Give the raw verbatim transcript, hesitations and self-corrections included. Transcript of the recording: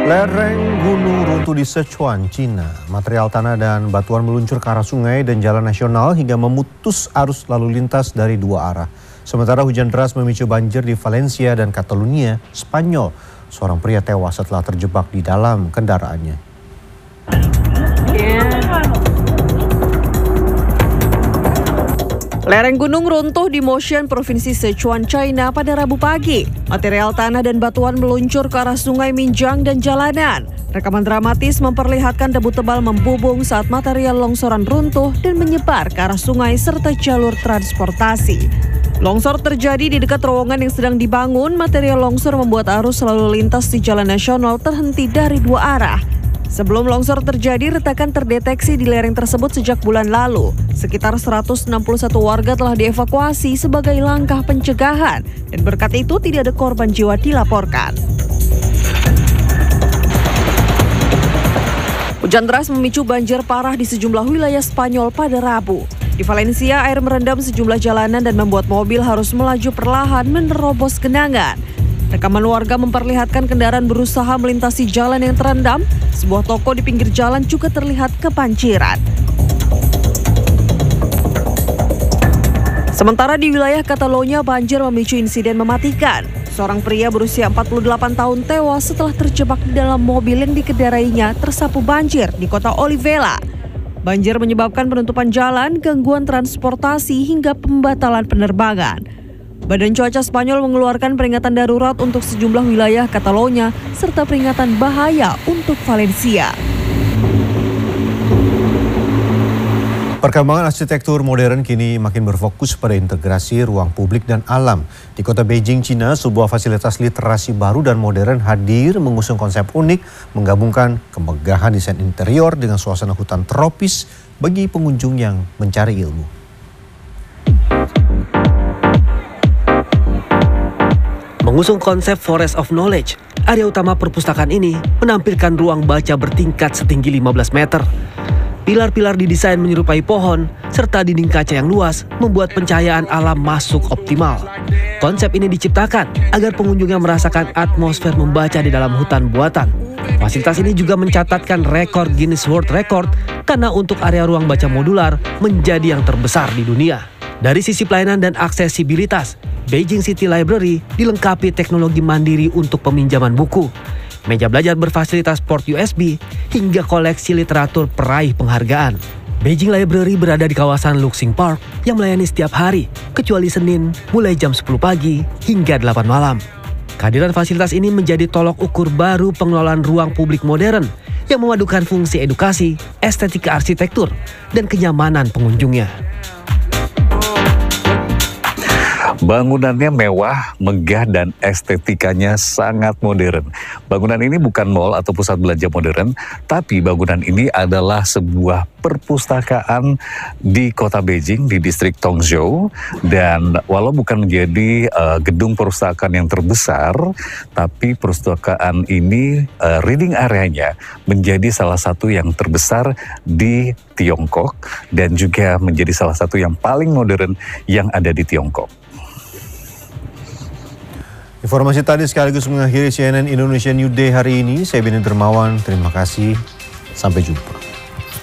Lereng gunung runtuh di Sichuan, Cina. Material tanah dan batuan meluncur ke arah sungai dan jalan nasional hingga memutus arus lalu lintas dari dua arah. Sementara hujan deras memicu banjir di Valencia dan Catalonia, Spanyol. Seorang pria tewas setelah terjebak di dalam kendaraannya. Lereng gunung runtuh di Moshan, Provinsi Sichuan, China pada Rabu pagi. Material tanah dan batuan meluncur ke arah sungai Minjiang dan jalanan. Rekaman dramatis memperlihatkan debu tebal membubung saat material longsoran runtuh dan menyebar ke arah sungai serta jalur transportasi. Longsor terjadi di dekat terowongan yang sedang dibangun. Material longsor membuat arus lalu lintas di jalan nasional terhenti dari dua arah. Sebelum longsor terjadi, retakan terdeteksi di lereng tersebut sejak bulan lalu. Sekitar seratus enam puluh satu warga telah dievakuasi sebagai langkah pencegahan, dan berkat itu tidak ada korban jiwa dilaporkan. Hujan deras memicu banjir parah di sejumlah wilayah Spanyol pada Rabu. Di Valencia, air merendam sejumlah jalanan dan membuat mobil harus melaju perlahan menerobos genangan. Rekaman warga memperlihatkan kendaraan berusaha melintasi jalan yang terendam. Sebuah toko di pinggir jalan juga terlihat kebanjiran. Sementara di wilayah Catalonia, banjir memicu insiden mematikan. Seorang pria berusia empat puluh delapan tahun tewas setelah terjebak di dalam mobil yang dikendarainya tersapu banjir di kota Olivella. Banjir menyebabkan penutupan jalan, gangguan transportasi, hingga pembatalan penerbangan. Badan Cuaca Spanyol mengeluarkan peringatan darurat untuk sejumlah wilayah Catalonia serta peringatan bahaya untuk Valencia. Perkembangan arsitektur modern kini makin berfokus pada integrasi ruang publik dan alam. Di kota Beijing, Cina, sebuah fasilitas literasi baru dan modern hadir mengusung konsep unik menggabungkan kemegahan desain interior dengan suasana hutan tropis bagi pengunjung yang mencari ilmu. Mengusung konsep Forest of Knowledge, area utama perpustakaan ini menampilkan ruang baca bertingkat setinggi lima belas meter. Pilar-pilar didesain menyerupai pohon, serta dinding kaca yang luas membuat pencahayaan alam masuk optimal. Konsep ini diciptakan agar pengunjung yang merasakan atmosfer membaca di dalam hutan buatan. Fasilitas ini juga mencatatkan rekor Guinness World Record karena untuk area ruang baca modular menjadi yang terbesar di dunia. Dari sisi pelayanan dan aksesibilitas, Beijing City Library dilengkapi teknologi mandiri untuk peminjaman buku, meja belajar berfasilitas port U S B, hingga koleksi literatur peraih penghargaan. Beijing Library berada di kawasan Luxing Park yang melayani setiap hari, kecuali Senin mulai jam sepuluh pagi hingga delapan malam. Kehadiran fasilitas ini menjadi tolok ukur baru pengelolaan ruang publik modern yang memadukan fungsi edukasi, estetika arsitektur, dan kenyamanan pengunjungnya. Bangunannya mewah, megah, dan estetikanya sangat modern. Bangunan ini bukan mal atau pusat belanja modern, tapi bangunan ini adalah sebuah perpustakaan di kota Beijing, di distrik Tongzhou. Dan walau bukan menjadi uh, gedung perpustakaan yang terbesar, tapi perpustakaan ini uh, reading area-nya menjadi salah satu yang terbesar di Tiongkok dan juga menjadi salah satu yang paling modern yang ada di Tiongkok. Informasi tadi sekaligus mengakhiri C N N Indonesia New Day hari ini. Saya Beni Dermawan, terima kasih. Sampai jumpa.